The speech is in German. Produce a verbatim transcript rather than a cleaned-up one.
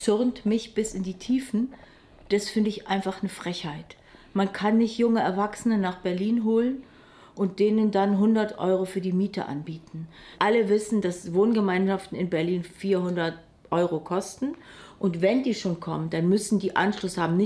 Zürnt mich bis in die Tiefen. Das finde ich einfach eine Frechheit. Man kann nicht junge Erwachsene nach Berlin holen und denen dann hundert Euro für die Miete anbieten. Alle wissen, dass Wohngemeinschaften in Berlin vierhundert Euro kosten. Und wenn die schon kommen, dann müssen die Anschluss haben. Nicht